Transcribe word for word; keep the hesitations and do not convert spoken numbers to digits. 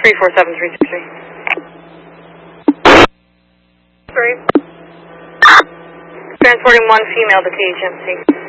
three four seven three two three. Three. Transporting one female to T H M C.